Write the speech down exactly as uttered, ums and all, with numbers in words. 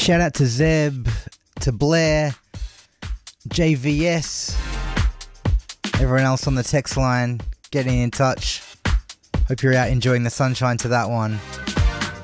Shout out to Zeb, to Blair, J V S, everyone else on the text line getting in touch. Hope you're out enjoying the sunshine to that one.